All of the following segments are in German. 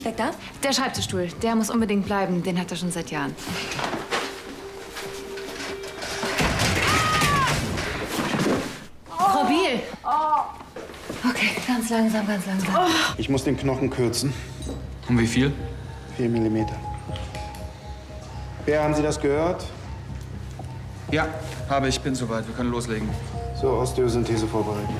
Weg da? Der Schreibtischstuhl, der muss unbedingt bleiben. Den hat er schon seit Jahren. Frau Biel! Okay, ganz langsam, ganz langsam. Ich muss den Knochen kürzen. Um wie viel? 4 Millimeter. Wer, haben Sie das gehört? Ja, habe ich. Bin soweit. Wir können loslegen. So, Osteosynthese vorbereiten.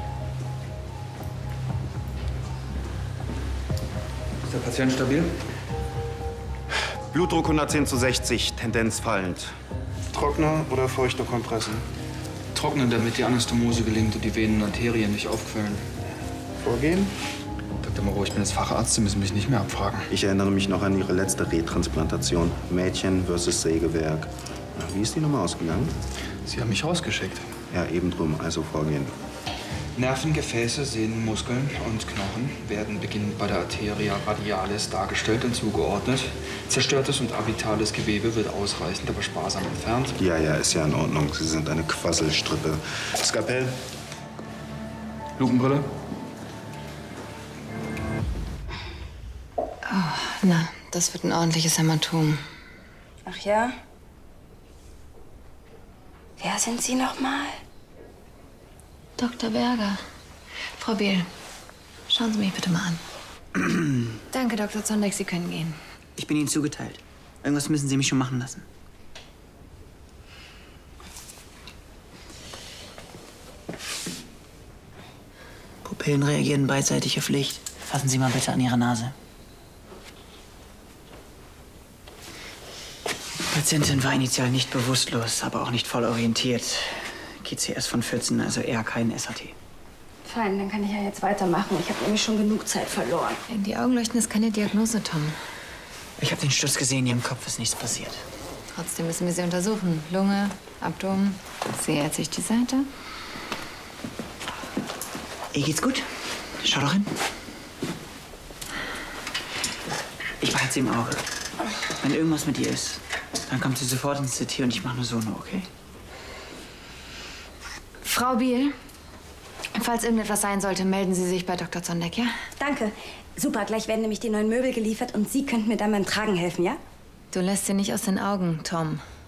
Ist der Patient stabil? Blutdruck 110/60, Tendenz fallend. Trockner oder feuchte Kompressen? Trocknen, damit die Anastomose gelingt und die Venen und Arterien nicht aufquellen. Vorgehen? Dr. Moreau, ich bin jetzt Facharzt. Sie müssen mich nicht mehr abfragen. Ich erinnere mich noch an Ihre letzte Retransplantation. Mädchen versus Sägewerk. Na, wie ist die Nummer ausgegangen? Sie haben mich rausgeschickt. Ja, eben drum, also vorgehen. Nerven, Gefäße, Sehnen, Muskeln und Knochen werden beginnend bei der Arteria radialis dargestellt und zugeordnet. Zerstörtes und abietales Gewebe wird ausreichend, aber sparsam entfernt. Ja, ist ja in Ordnung. Sie sind eine Quasselstrippe. Skalpell? Lupenbrille? Na, das wird ein ordentliches Hämatom. Ach ja? Wer sind Sie noch mal? Dr. Berger. Frau Biel, schauen Sie mich bitte mal an. Danke, Dr. Zondeck, Sie können gehen. Ich bin Ihnen zugeteilt. Irgendwas müssen Sie mich schon machen lassen. Pupillen reagieren beidseitig auf Licht. Fassen Sie mal bitte an Ihre Nase. Die Patientin war initial nicht bewusstlos, aber auch nicht voll orientiert. GCS von 14, also eher kein SAT. Fein, dann kann ich ja jetzt weitermachen. Ich habe nämlich schon genug Zeit verloren. In die Augen leuchten ist keine Diagnose, Tom. Ich habe den Sturz gesehen, Ihrem Kopf ist nichts passiert. Trotzdem müssen wir sie untersuchen. Lunge, Abdomen. Sehr sich die Seite. Ihr geht's gut? Schau doch hin. Ich behalte sie im Auge. Wenn irgendwas mit ihr ist, dann kommt sie sofort ins CT und ich mache nur Sono, okay? Frau Biel, falls irgendetwas sein sollte, melden Sie sich bei Dr. Zondeck, ja? Danke. Super, gleich werden nämlich die neuen Möbel geliefert und Sie könnten mir dann beim Tragen helfen, ja? Du lässt sie nicht aus den Augen, Tom.